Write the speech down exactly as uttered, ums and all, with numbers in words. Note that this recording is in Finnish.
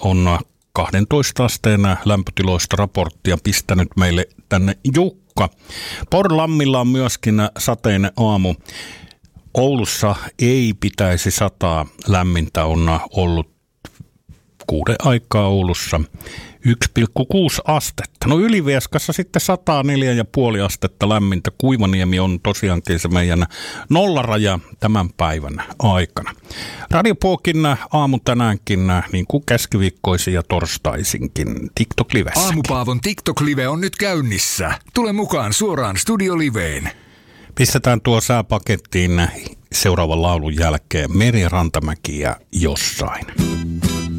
on kaksitoista asteen lämpötiloista raporttia pistänyt meille tänne Jukka. Porlammilla on myöskin sateinen aamu. Oulussa ei pitäisi sataa, lämmintä on ollut kuuden aikaa Oulussa yksi pilkku kuusi astetta. No Ylivieskassa sitten sata neljä pilkku viisi astetta lämmintä. Kuivaniemi on tosiaankin se meidän nollaraja tämän päivän aikana. Radiopuokin aamu tänäänkin, niin kuin keskiviikkoisin ja torstaisinkin TikTok-livessä. Aamupaavon TikTok-live on nyt käynnissä. Tule mukaan suoraan studioliveen. Pistetään tuo sääpakettiin seuraavan laulun jälkeen Meri Rantamäki ja Jossain.